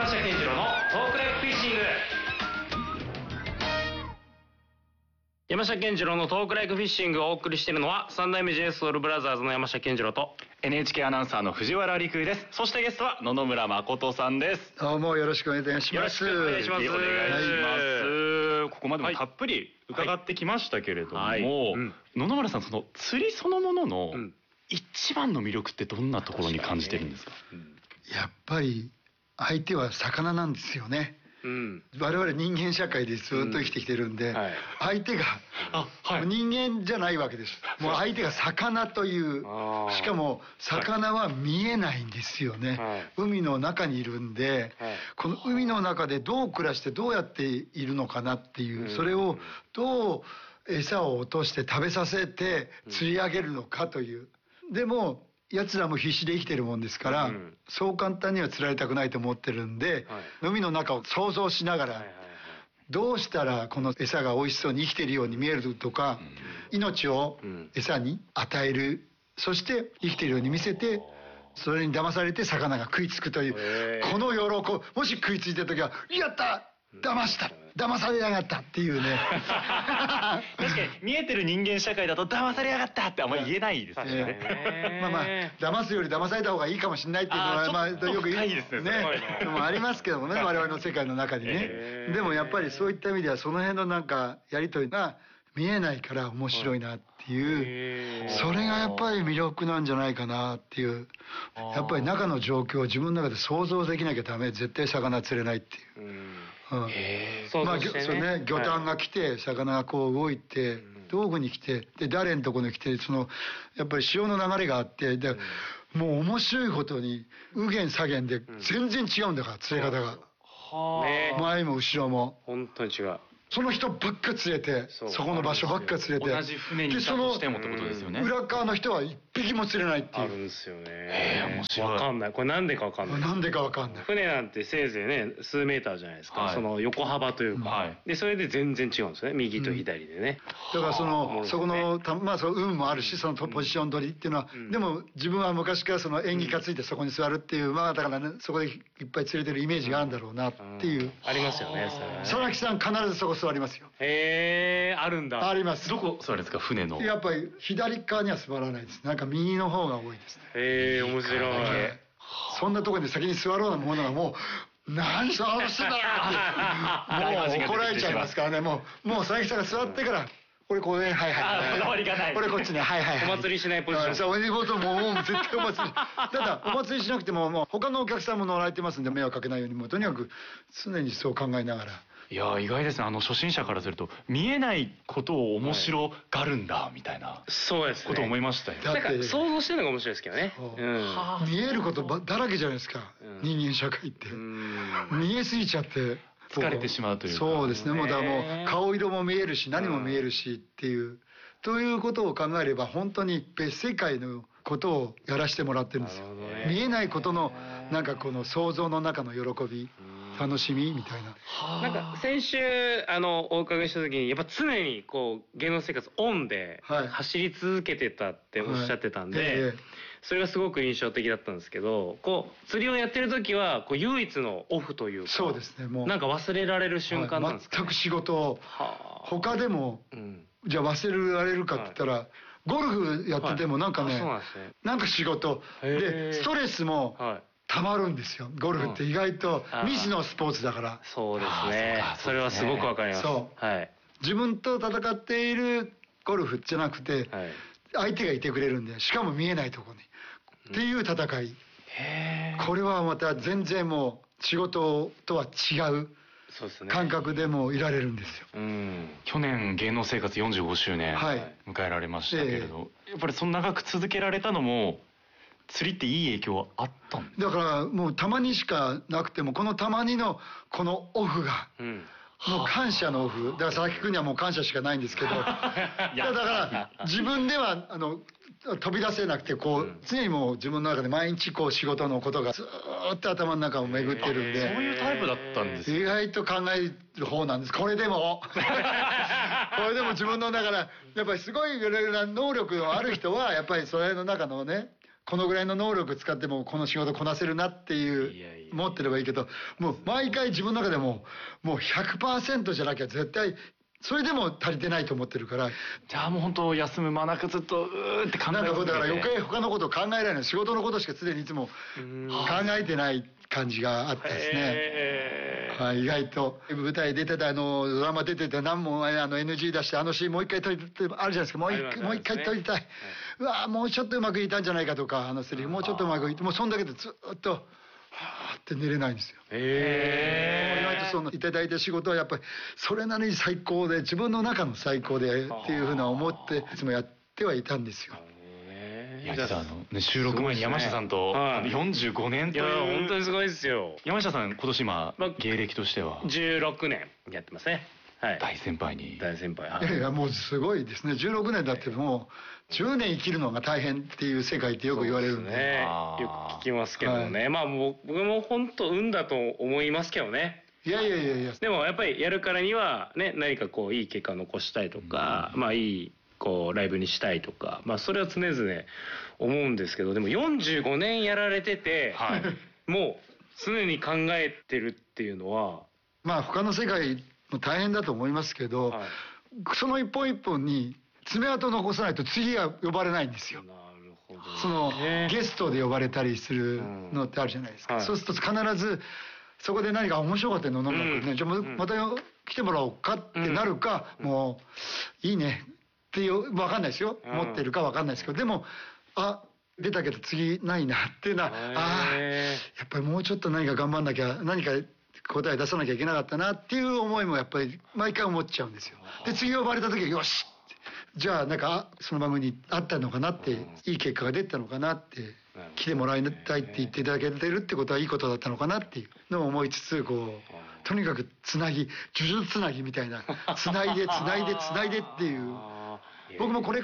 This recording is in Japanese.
山下健二郎のトークライフフィッシング。山下健二郎のトークライフフィッシングをお送りしているのは三代目 JSOULBROTHERS の山下健二郎と NHK アナウンサーの藤原陸です。そしてゲストは野々村誠さんです。 どうもよろしくお願いします。 よろしくお願いします。 お願いします。ここまでもたっぷり伺ってきましたけれども、野々村さん、その釣りそのものの一番の魅力ってどんなところに感じてるんですか？ やっぱり相手は魚なんですよね。我々人間社会でずっと生きてきてるんで、相手が人間じゃないわけです。もう相手が魚という、しかも魚は見えないんですよね。海の中にいるんで、この海の中でどう暮らしてどうやっているのかなっていう、それをどう餌を落として食べさせて釣り上げるのかという。でも奴らも必死で生きてるもんですから、そう簡単には釣られたくないと思ってるんで、海の中を想像しながら、どうしたらこの餌が美味しそうに生きているように見えるとか、命を餌に与える、そして生きているように見せて、それに騙されて魚が食いつくという、この喜び、もし食いついた時は、やった騙した騙されやがったっていうね。 確かに見えてる人間社会だと騙されやがったってあんまり言えないですよね。 まあ騙すより騙された方がいいかもしれないっていうのはよく言うねもありますけどもね、我々の世界の中にね。でもやっぱりそういった意味ではその辺のなんかやりとりが見えないから面白いなっていう、それがやっぱり魅力なんじゃないかなっていう。やっぱり中の状況を自分の中で想像できなきゃダメ、絶対魚釣れないっていう。そうね、魚探が来て魚がこう動いて道具に来て、で誰のとこに来て、そのやっぱり潮の流れがあって、でもう面白いことに右舷左舷で全然違うんだから釣れ方が、前も後ろも本当に違う。 その人ばっか連れて、そこの場所ばっか連れて、 同じ船にいたとしてもってことですよね。 裏側の人は一匹も釣れないっていう。 あるんですよね。面白い。わかんない。これなんでかわかんない。 なんでかわかんない。 船なんてせいぜいね、数メーターじゃないですか。その横幅というか。で、それで全然違うんですよね。右と左でね。 だからそこの、まあその運もあるし、そのポジション取りっていうのは、でも自分は昔からその縁起がついてそこに座るっていう、まあだからね、そこでいっぱい釣れてるイメージがあるんだろうなっていう。 ありますよね、それ。 佐々木さん必ずそこ座りますよ。 あるんだ。 あります。 どこ座るんですか、船の。 やっぱり左側には座らないです。なんか右の方が多いですね。 面白い。 そんなところで先に座ろうなものがもう、何しろあの人だって、もう怒られちゃいますからね。もう佐々木さんが座ってから、俺これ、はいはい。 こだわりがない。 俺こっちね、はいはい。 お祭りしないポジション。 そう、お仕事もう絶対お祭り。ただ、お祭りしなくても、もう他のお客さんも乗られてますんで、迷惑かけないように、もうとにかく常にそう考えながら。 いや意外ですね。初心者からすると見えないことを面白がるんだみたいなことを思いましたよ。 なんか想像してるのが面白いですけどね。 見えることだらけじゃないですか、人間社会って。見えすぎちゃって疲れてしまうというか。 そうですね。もうだからもう顔色も見えるし何も見えるしっていう、ということを考えれば本当に別世界のことをやらせてもらってるんですよ。見えないことのなんかこの想像の中の喜び、楽しみみたいな。 なんか先週お伺いした時にやっぱ常にこう芸能生活オンで走り続けてたっておっしゃってたんで、それがすごく印象的だったんですけど、こう釣りをやってる時はこう唯一のオフというか、 そうですね、もうなんか忘れられる瞬間なんですかね。 全く仕事を他でもじゃあ忘れられるかって言ったら、ゴルフやっててもなんかね、なんか仕事でストレスもたまるんですよ。ゴルフって意外と未知のスポーツだから。 そうですね。それはすごくわかります。 そう。自分と戦っているゴルフじゃなくて、相手がいてくれるんで、しかも見えないところにっていう戦い。これはまた全然もう仕事とは違う感覚でもいられるんですよ。 去年芸能生活45周年迎えられましたけれど、やっぱりその長く続けられたのも釣りっていい影響はあったんですか？ だからもうたまにしかなくても、このたまにのこのオフが、もう感謝のオフだから、佐々木君にはもう感謝しかないんですけどだから自分では飛び出せなくて、こう常にもう自分の中で毎日こう仕事のことがずーっと頭の中を巡ってるんで、 そういうタイプだったんですよ。 意外と考える方なんです。これでも自分の中でやっぱりすごいいろいろな能力のある人はやっぱりそれの中のね、このぐらいの能力使ってもこの仕事こなせるなっていう持ってればいいけど、もう毎回自分の中でもう 100% じゃなきゃ絶対それでも足りてないと思ってるから。 じゃあもう本当休む間なくずっとって考えて、 なんかだから余計他のことを考えられない、仕事のことしか常にいつも考えてない感じがあってですね、はい、意外と舞台出てたドラマ出てて何もNG 出して、シーンもう一回撮りたいってあるじゃないですか。もう一回撮りたい、うわもうちょっとうまくいったんじゃないかとか、セリフもうちょっとうまくいって、もうそんだけでずっとはーって寝れないんですよ。意外とそのいただいた仕事はやっぱりそれなりに最高で、自分の中の最高でっていうふうな思っていつもやってはいたんですよ。 収録前に山下さんと45年という。 いや本当にすごいですよ。 山下さん今年今芸歴としては 16年やってますね。 大先輩に。 大先輩。 いやもうすごいですね。16年だってもう10年生きるのが大変っていう世界ってよく言われるんで。 よく聞きますけどね。まあ僕も本当運だと思いますけどね。 いや。 でもやっぱりやるからにはね、何かこういい結果を残したいとか、まあいいこうライブにしたいとか、まあそれは常々思うんですけど、でも45年やられてて、もう常に考えてるっていうのは、 まあ他の世界も大変だと思いますけど、その一本一本に爪痕残さないと次は呼ばれないんですよ。なるほど。そのゲストで呼ばれたりするのってあるじゃないですか。そうすると必ずそこで何か面白かったの飲んだからね、じゃあまた来てもらおうかってなるか、もういいねっていう分かんないですよ。持ってるか分かんないですけど、でも出たけど次ないなっていうのは、やっぱりもうちょっと何か頑張んなきゃ、何か答え出さなきゃいけなかったなっていう思いもやっぱり毎回思っちゃうんですよ。で次呼ばれた時はよし、じゃあなんかその番組にあったのかなって、いい結果が出たのかなって、来てもらいたいって言っていただけてるってことはいいことだったのかなっていうのを思いつつ、こうとにかくつなぎ、呪術つなぎみたいな、つないでっていう。僕もこれ